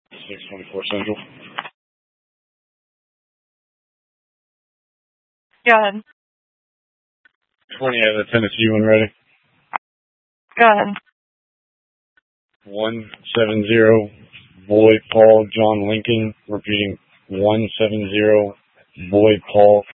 624 Central. Go ahead. 20 out of the Tennessee one ready. Go ahead. 170 Boyd Paul John Lincoln. Repeating 170 Boyd Paul